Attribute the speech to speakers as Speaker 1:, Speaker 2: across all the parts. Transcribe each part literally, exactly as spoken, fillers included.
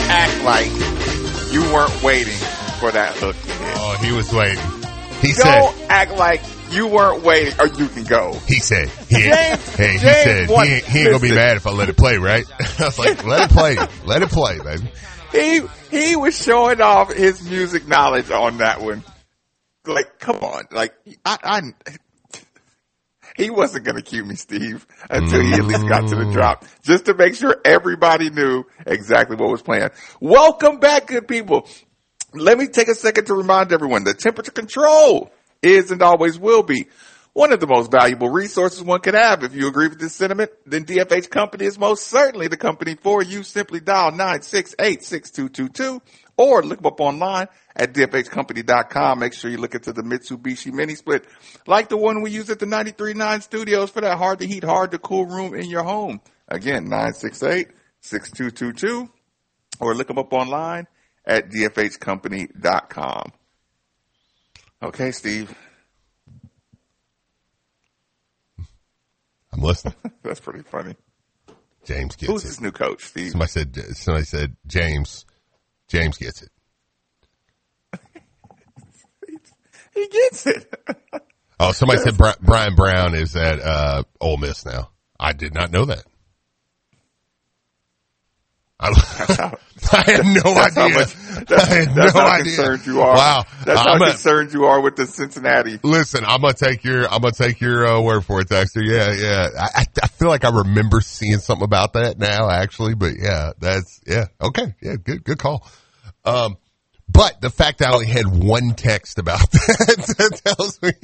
Speaker 1: act like you weren't waiting for that hook to hit.
Speaker 2: Oh, he was waiting. He
Speaker 1: Don't
Speaker 2: said,
Speaker 1: act like you weren't waiting, or you can go.
Speaker 2: He said, he,
Speaker 1: James,
Speaker 2: hey, he
Speaker 1: James
Speaker 2: said,
Speaker 1: won-
Speaker 2: he ain't, he ain't gonna be
Speaker 1: listen.
Speaker 2: mad if I let it play, right? I was like, let it play. Let it play, baby.
Speaker 1: He he was showing off his music knowledge on that one. Like, come on, like I, I he wasn't gonna cue me, Steve, until he at least got to the drop, just to make sure everybody knew exactly what was playing. Welcome back, good people. Let me take a second to remind everyone that temperature control is and always will be one of the most valuable resources one could have. If you agree with this sentiment, then D F H Company is most certainly the company for you. Simply dial nine six eight, six two two two or look them up online at D F H company dot com. Make sure you look into the Mitsubishi Mini Split, like the one we use at the ninety-three point nine studios for that hard to heat, hard to cool room in your home. Again, nine six eight, six two two two or look them up online at D F H company dot com. Okay, Steve.
Speaker 2: I'm listening.
Speaker 1: That's pretty funny.
Speaker 2: James gets
Speaker 1: Who's
Speaker 2: it.
Speaker 1: this new coach, Steve?
Speaker 2: Somebody said, somebody said, James, James gets it.
Speaker 1: He gets it.
Speaker 2: Oh, somebody said Bri- Brian Brown is at, uh, Ole Miss now. I did not know that. I, I had no
Speaker 1: That's
Speaker 2: idea.
Speaker 1: How much, that's,
Speaker 2: I had
Speaker 1: that's
Speaker 2: no
Speaker 1: how
Speaker 2: idea.
Speaker 1: concerned you are.
Speaker 2: Wow.
Speaker 1: That's how
Speaker 2: I'm a-
Speaker 1: concerned you are with the Cincinnati.
Speaker 2: Listen, I'm gonna take your, I'm gonna take your uh, word for it, Dexter. Yeah, yeah. I, I, I feel like I remember seeing something about that now, actually, but yeah, that's, yeah, okay. Yeah, good, good call. Um, but the fact that I only had one text about that, that tells me.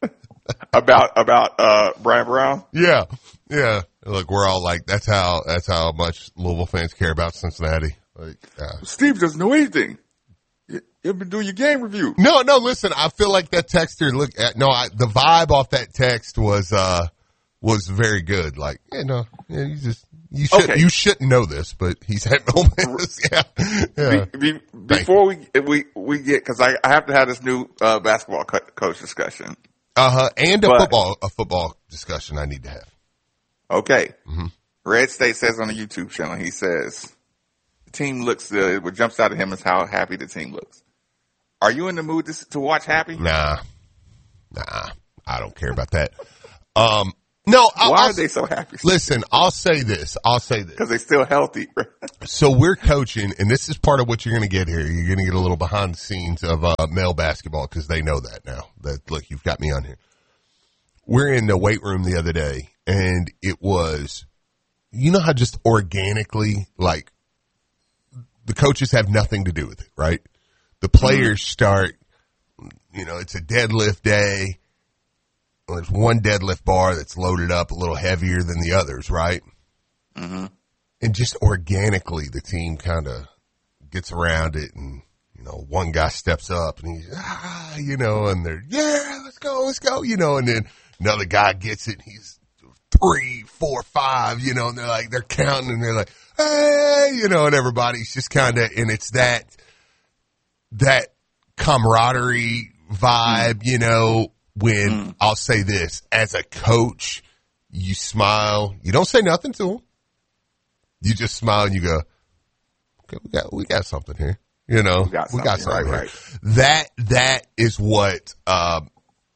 Speaker 1: About, about, uh, Brian Brown?
Speaker 2: Yeah, yeah. Look, we're all like, that's how, that's how much Louisville fans care about Cincinnati. Like, uh,
Speaker 1: Steve doesn't know anything. You, you've been doing your game review.
Speaker 2: no, no, listen, I feel like that texter, look at, no, I, the vibe off that text was, uh, was very good. Like, yeah, no, yeah, you just, you should,
Speaker 1: Okay.
Speaker 2: you shouldn't know this, but he's at Ole Miss. Yeah. yeah.
Speaker 1: Be, be, before we, we, we get, cause I, I have to have this new, uh, basketball co- coach discussion.
Speaker 2: Uh huh. And a
Speaker 1: But-
Speaker 2: football, a football discussion I need to have.
Speaker 1: Okay.
Speaker 2: Mm-hmm.
Speaker 1: Red State says on the YouTube channel, he says, the team looks good. What jumps out at him is how happy the team looks. Are you in the mood to, to watch happy?
Speaker 2: Nah, nah, I don't care about that. Um, no, I,
Speaker 1: Why
Speaker 2: I'll,
Speaker 1: are they so happy?
Speaker 2: listen, I'll say this. I'll say this.
Speaker 1: Because they're still healthy.
Speaker 2: So we're coaching, and this is part of what you're going to get here. You're going to get a little behind the scenes of uh, male basketball because they know that now. That look, you've got me on here. We're in the weight room the other day, and it was, you know how just organically, like, the coaches have nothing to do with it, right? The players start, you know, it's a deadlift day. Well, there's one deadlift bar that's loaded up a little heavier than the others, right?
Speaker 1: Mm-hmm.
Speaker 2: And just organically, the team kind of gets around it, and you know, one guy steps up, and he's ah, you know, and they're yeah, let's go, let's go, you know, and then another guy gets it, and he's three, four, five, you know, and they're like they're counting, and they're like, hey, you know, and everybody's just kind of, and it's that that camaraderie vibe, you know. When mm. I'll say this, as a coach, you smile, you don't say nothing to them. You just smile and you go, okay, we got, we got something here. You know,
Speaker 1: we got
Speaker 2: something, we got something
Speaker 1: right,
Speaker 2: here.
Speaker 1: Right.
Speaker 2: That, that is what, um,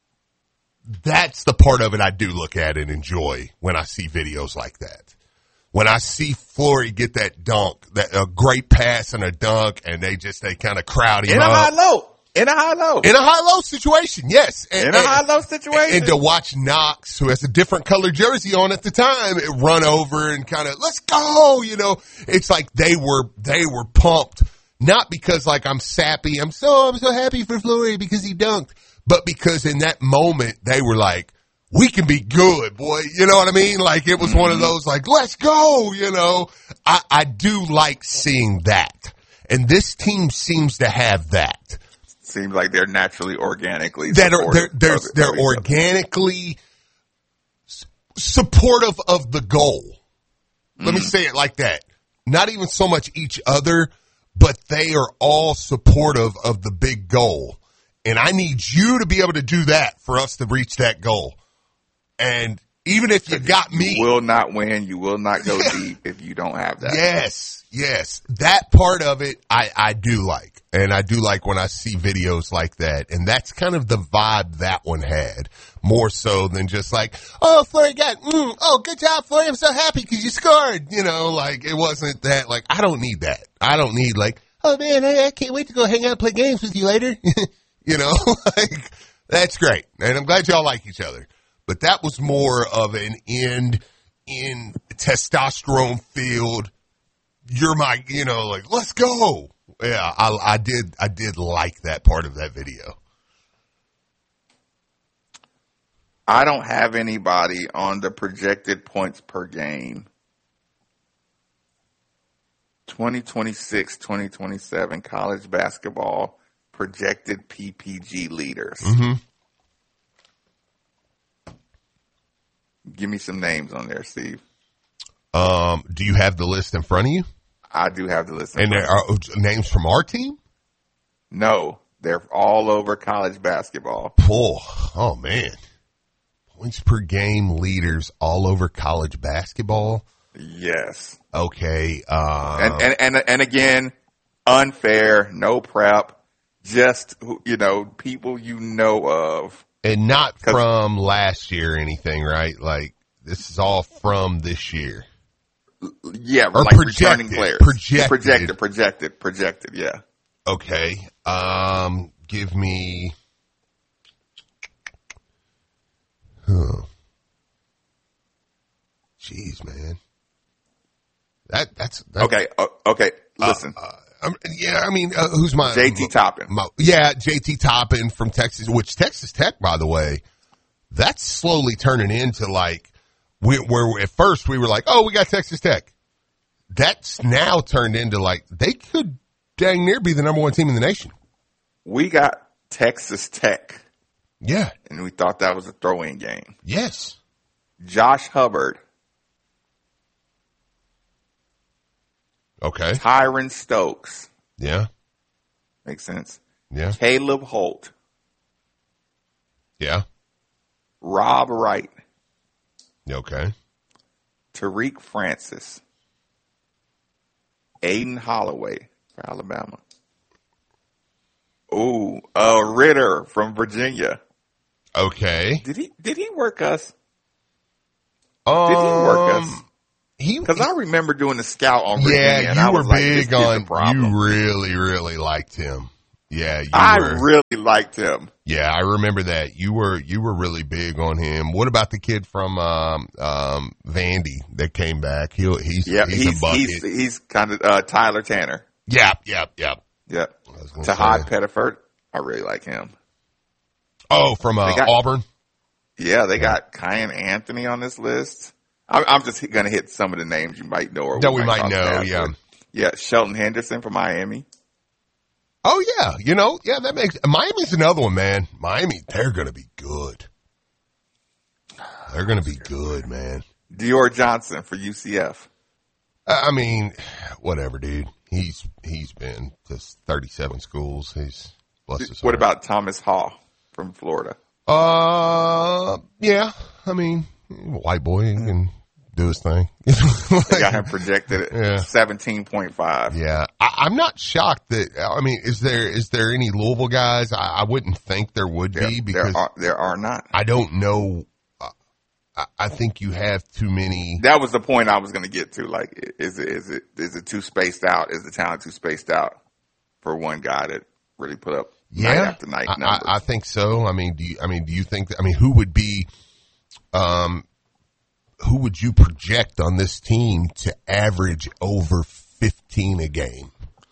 Speaker 2: that's the part of it I do look at and enjoy when I see videos like that. When I see Flory get that dunk, that a great pass and a dunk, and they just, they kind of crowd him
Speaker 1: In
Speaker 2: up.
Speaker 1: a high low. In a high-low.
Speaker 2: In a high-low situation, yes. And,
Speaker 1: in a high-low situation.
Speaker 2: And to watch Knox, who has a different colored jersey on at the time, run over and kind of, let's go, you know. It's like they were, they were pumped. Not because like I'm sappy, I'm so, I'm so happy for Flory because he dunked. But because in that moment, they were like, we can be good, boy. You know what I mean? Like it was mm-hmm. one of those like, let's go, you know. I, I do like seeing that. And this team seems to have that.
Speaker 1: Seems like they're naturally organically
Speaker 2: that are they're they're,
Speaker 1: of,
Speaker 2: they're
Speaker 1: of
Speaker 2: organically supportive of the goal. Let mm. me say it like that. Not even so much each other, but they are all supportive of the big goal. And I need you to be able to do that for us to reach that goal. And Even if you got me.
Speaker 1: You will not win. You will not go deep if you don't have that.
Speaker 2: Yes, yes. That part of it, I, I do like. And I do like when I see videos like that. And that's kind of the vibe that one had. More so than just like, oh, Flurry got, mm, oh, good job, Flurry. I'm so happy because you scored. You know, like, it wasn't that. Like, I don't need that. I don't need, like, oh, man, I, I can't wait to go hang out and play games with you later. You know, like, that's great. And I'm glad y'all like each other. But that was more of an end in testosterone field. You're my, you know, like, let's go. Yeah, I, I did, I did like that part of that video.
Speaker 1: I don't have anybody on the projected points per game. twenty twenty-six, twenty twenty-seven college basketball projected P P G leaders.
Speaker 2: Mm-hmm.
Speaker 1: Give me some names on there, Steve.
Speaker 2: Um, do you have the list in front of you?
Speaker 1: I do have the list. In
Speaker 2: and there are names from our team?
Speaker 1: No, they're all over college basketball.
Speaker 2: Oh, oh man. Points per game leaders all over college basketball?
Speaker 1: Yes.
Speaker 2: Okay. Um,
Speaker 1: and, and, and, and again, unfair, no prep, just, you know, people you know of.
Speaker 2: And not from last year or anything, right? Like, this is all from this year.
Speaker 1: Yeah,
Speaker 2: or
Speaker 1: like
Speaker 2: projected,
Speaker 1: returning players.
Speaker 2: Projected.
Speaker 1: Projected, projected, projected, yeah.
Speaker 2: Okay. Um, give me... Huh. Jeez, man. That, that's... that's
Speaker 1: okay, uh, okay, listen.
Speaker 2: Uh, uh, um, yeah, I mean, uh, who's my...
Speaker 1: J T Toppin.
Speaker 2: My, yeah, J T Toppin from Texas, which Texas Tech, by the way, that's slowly turning into like... We, where at first we were like, oh, we got Texas Tech. That's now turned into like, they could dang near be the number one team in the nation.
Speaker 1: We got Texas Tech.
Speaker 2: Yeah.
Speaker 1: And we thought that was a throw-in game.
Speaker 2: Yes.
Speaker 1: Josh Hubbard.
Speaker 2: Okay.
Speaker 1: Tyron Stokes.
Speaker 2: Yeah.
Speaker 1: Makes sense.
Speaker 2: Yeah.
Speaker 1: Caleb Holt.
Speaker 2: Yeah.
Speaker 1: Rob Wright.
Speaker 2: Okay.
Speaker 1: Tariq Francis. Aiden Holloway for Alabama. Ooh, uh, Ritter from Virginia.
Speaker 2: Okay.
Speaker 1: Did he, did he work us?
Speaker 2: Um,
Speaker 1: did he work us?
Speaker 2: He,
Speaker 1: Cause I remember doing the scout on Virginia.
Speaker 2: Yeah,
Speaker 1: and
Speaker 2: you
Speaker 1: I
Speaker 2: were
Speaker 1: was like,
Speaker 2: big
Speaker 1: this
Speaker 2: on,
Speaker 1: the problem.
Speaker 2: you really, really liked him. Yeah, you
Speaker 1: I
Speaker 2: were,
Speaker 1: really liked him.
Speaker 2: Yeah, I remember that. You were, you were really big on him. What about the kid from, um, um, Vandy that came back? He'll, he's,
Speaker 1: yeah,
Speaker 2: he's,
Speaker 1: he's,
Speaker 2: a bucket.
Speaker 1: he's, he's kind of, uh, Tyler Tanner.
Speaker 2: Yep, yep, yep.
Speaker 1: Yep. Tahad Pettiford. I really like him.
Speaker 2: Oh, from, uh,
Speaker 1: got,
Speaker 2: Auburn?
Speaker 1: Yeah, they yeah. got Kyan Anthony on this list. I'm, I'm just going to hit some of the names you might know. Or
Speaker 2: that
Speaker 1: we
Speaker 2: we might,
Speaker 1: might
Speaker 2: know, yeah.
Speaker 1: With. Yeah, Shelton Henderson from Miami.
Speaker 2: Oh, yeah. You know, yeah, that makes – Miami's another one, man. Miami, they're going to be good. They're going to be good, man.
Speaker 1: Dior Johnson for U C F.
Speaker 2: I mean, whatever, dude. He's He's been to thirty-seven schools. He's blessed his heart.
Speaker 1: What about Thomas Hall from Florida?
Speaker 2: Uh, yeah. I mean, white boy can do his thing.
Speaker 1: Like, they got him projected at
Speaker 2: yeah.
Speaker 1: seventeen point five.
Speaker 2: Yeah. I, I'm not shocked that, I mean, is there, is there any Louisville guys? I, I wouldn't think there would
Speaker 1: there,
Speaker 2: be because
Speaker 1: there are, there are not.
Speaker 2: I don't know. Uh, I, I think you have too many.
Speaker 1: That was the point I was going to get to. Like, is it, is it, is it too spaced out? Is the talent too spaced out for one guy to really put up
Speaker 2: yeah,
Speaker 1: night after night numbers?
Speaker 2: I, I think so. I mean, do you, I mean, do you think that, I mean, who would be, um, who would you project on this team to average over fifteen a game?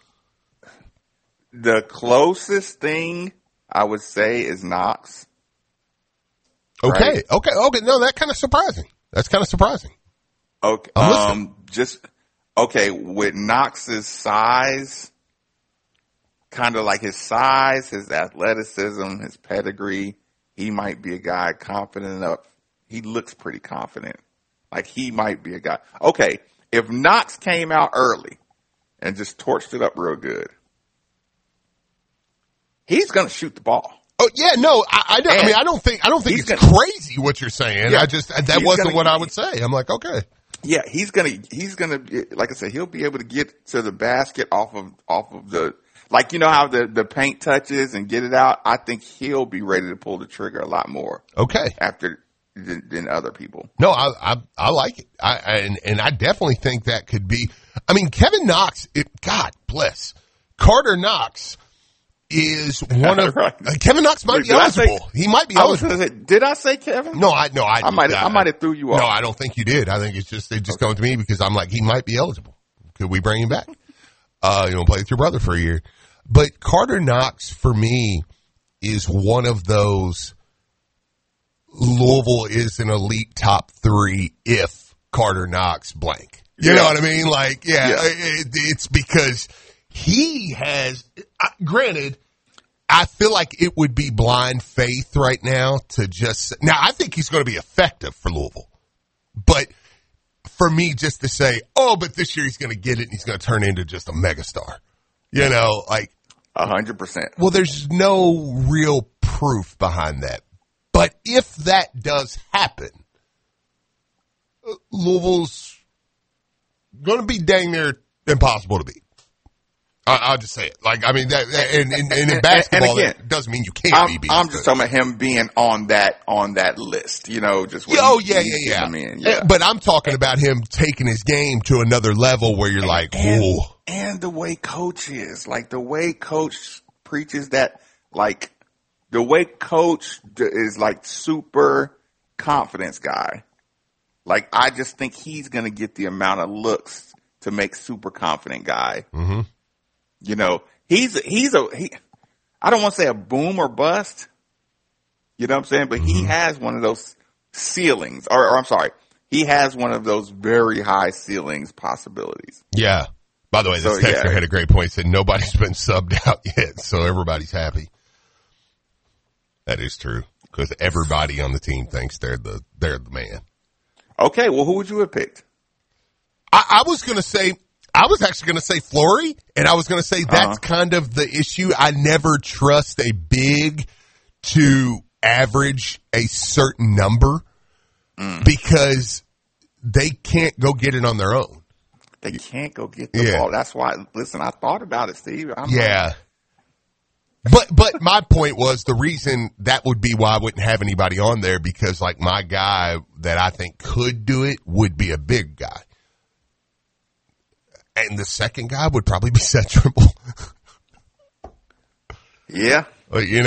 Speaker 1: The closest thing I would say is Knox.
Speaker 2: Okay.
Speaker 1: Right?
Speaker 2: Okay. Okay. No, that's kind of surprising. That's kind of surprising.
Speaker 1: Okay. Um, just, okay. With Knox's size, kind of like his size, his athleticism, his pedigree, he might be a guy confident enough. He looks pretty confident. Like he might be a guy. Okay. If Knox came out early and just torched it up real good, he's going to shoot the ball.
Speaker 2: Oh yeah, no, I, I don't. I mean, I don't think I don't think it's
Speaker 1: gonna,
Speaker 2: crazy what you're saying. Yeah, I just that wasn't gonna, what I would say. I'm like, okay.
Speaker 1: Yeah, he's gonna he's gonna like I said, he'll be able to get to the basket off of off of the like you know how the the paint touches and get it out. I think he'll be ready to pull the trigger a lot more.
Speaker 2: Okay,
Speaker 1: after than, than other people.
Speaker 2: No, I I, I like it. I and and I definitely think that could be. I mean, Kevin Knox. It, God bless Carter Knox. Is one of right. uh, Kevin Knox might Wait, be eligible. Say, he might be eligible.
Speaker 1: Say, did I say Kevin?
Speaker 2: No, I no, I,
Speaker 1: I might I might have threw you off.
Speaker 2: No, I don't think you did. I think it's just they just okay. come to me because I'm like he might be eligible. Could we bring him back? Uh, you know, play with your brother for a year. But Carter Knox for me is one of those. Louisville is an elite top three if Carter Knox blank. You yeah. know what I mean? Like, yeah, yeah. It, it's because. He has, uh, granted, I feel like it would be blind faith right now to just, now I think he's going to be effective for Louisville. But for me just to say, oh, but this year he's going to get it and he's going to turn into just a megastar. You know, like.
Speaker 1: A hundred percent.
Speaker 2: Well, there's no real proof behind that. But if that does happen, Louisville's going to be dang near impossible to beat. I'll just say it. Like, I mean, that, and, and, and in basketball, and again, that doesn't mean you can't
Speaker 1: I'm,
Speaker 2: be beat.
Speaker 1: I'm just talking about him being on that, on that list, you know, just.
Speaker 2: Oh, yeah, yeah, yeah. In, yeah. But I'm talking about him taking his game to another level where you're and, like,
Speaker 1: and, and the way coach is, like the way coach preaches that, like the way coach is like super confidence guy. Like, I just think he's going to get the amount of looks to make super confident guy.
Speaker 2: Mm-hmm.
Speaker 1: You know, he's, he's a, he, I don't want to say a boom or bust. You know what I'm saying? But mm-hmm. he has one of those ceilings, or, or I'm sorry, he has one of those very high ceilings possibilities.
Speaker 2: Yeah. By the way, this so, texter yeah. had a great point. He said nobody's been subbed out yet, so everybody's happy. That is true because everybody on the team thinks they're the, they're the man.
Speaker 1: Okay. Well, who would you have picked?
Speaker 2: I, I was going to say, I was actually going to say Flory, and I was going to say that's uh-huh. kind of the issue. I never trust a big to average a certain number mm. because they can't go get it on their own.
Speaker 1: They can't go get the yeah. ball. That's why, listen, I thought about it, Steve. I'm
Speaker 2: yeah. Like, but, but my point was the reason that would be why I wouldn't have anybody on there because like my guy that I think could do it would be a big guy. And the second guy would probably be Seth Trimble.
Speaker 1: Yeah.
Speaker 2: You know.